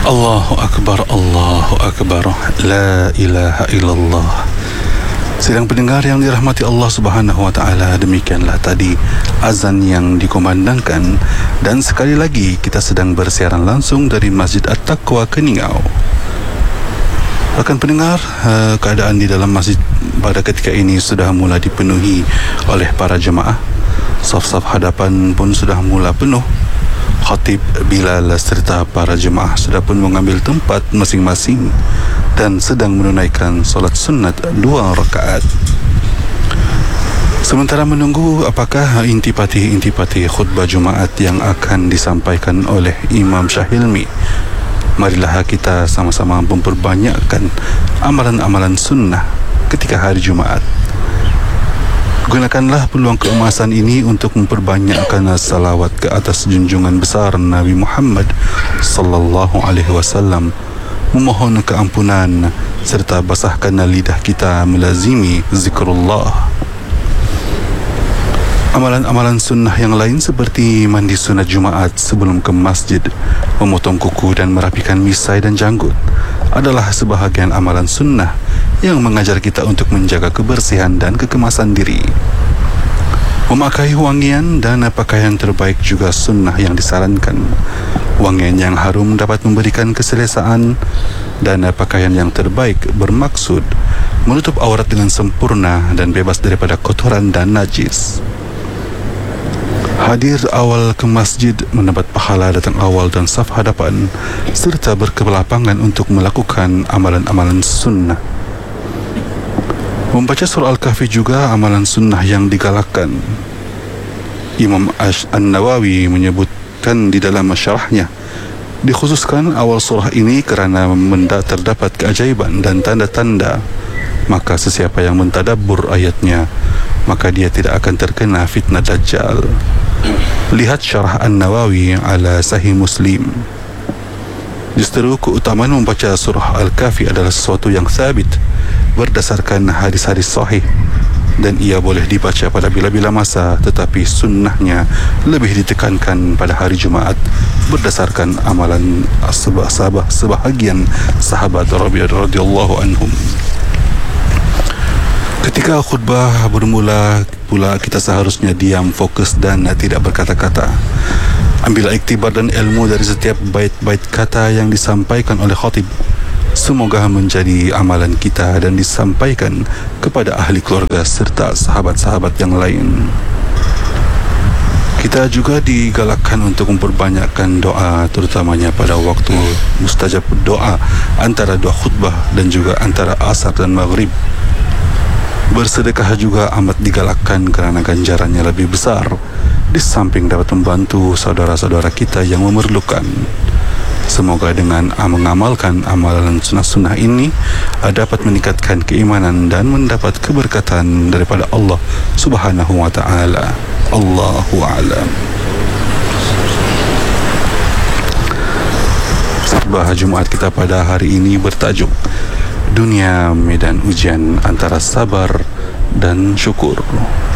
Allahu Akbar, Allahu Akbar, La ilaha illallah. Sidang pendengar yang dirahmati Allah Subhanahu wa Ta'ala, demikianlah tadi azan yang dikumandangkan, dan sekali lagi kita sedang bersiaran langsung dari Masjid At-Taqwa Keningau. Rakan pendengar, keadaan di dalam masjid pada ketika ini sudah mula dipenuhi oleh para jemaah. Saf-saf hadapan pun sudah mula penuh. Khatib Bilal serta para jemaah sudah pun mengambil tempat masing-masing dan sedang menunaikan solat sunat 2 rakaat. Sementara menunggu apakah intipati khutbah Jumaat yang akan disampaikan oleh Imam Syahilmi, marilah kita sama-sama memperbanyakkan amalan-amalan sunnah ketika hari Jumaat. Gunakanlah peluang keemasan ini untuk memperbanyakkan salawat ke atas junjungan besar Nabi Muhammad sallallahu alaihi wasallam, memohon keampunan serta basahkan lidah kita melazimi zikrullah. Amalan-amalan sunnah yang lain seperti mandi sunat Jumaat sebelum ke masjid, memotong kuku dan merapikan misai dan janggut adalah sebahagian amalan sunnah yang mengajar kita untuk menjaga kebersihan dan kekemasan diri. Memakai wangian dan pakaian terbaik juga sunnah yang disarankan. Wangian yang harum dapat memberikan keselesaan, dan pakaian yang terbaik bermaksud menutup aurat dengan sempurna dan bebas daripada kotoran dan najis. Hadir awal ke masjid mendapat pahala datang awal dan saf hadapan, serta berkelapangan untuk melakukan amalan-amalan sunnah. Membaca surah Al-Kahfi juga amalan sunnah yang digalakkan. Imam An-Nawawi menyebutkan di dalam syarahnya, dikhususkan awal surah ini kerana terdapat keajaiban dan tanda-tanda, maka sesiapa yang mentadabbur ayatnya, maka dia tidak akan terkena fitnah Dajjal. Lihat syarah An-Nawawi ala Sahih Muslim. Justru keutamaan membaca surah Al-Kahfi adalah sesuatu yang sabit berdasarkan hadis-hadis sahih, dan ia boleh dibaca pada bila-bila masa, tetapi sunnahnya lebih ditekankan pada hari Jumaat berdasarkan amalan sebahagian sahabat radhiyallahu anhum. Ketika khutbah bermula pula, kita seharusnya diam, fokus dan tidak berkata-kata. Ambil iktibar dan ilmu dari setiap bait-bait kata yang disampaikan oleh khatib. Semoga menjadi amalan kita dan disampaikan kepada ahli keluarga serta sahabat-sahabat yang lain. Kita juga digalakkan untuk memperbanyakkan doa, terutamanya pada waktu mustajab doa antara dua khutbah dan juga antara asar dan maghrib. Bersedekah juga amat digalakkan kerana ganjarannya lebih besar, di samping dapat membantu saudara-saudara kita yang memerlukan. Semoga dengan mengamalkan amalan sunnah-sunnah ini dapat meningkatkan keimanan dan mendapat keberkatan daripada Allah Subhanahu wa Ta'ala. Allahu a'lam. Khutbah Jumaat kita pada hari ini bertajuk Dunia Medan Ujian Antara Sabar dan Syukur.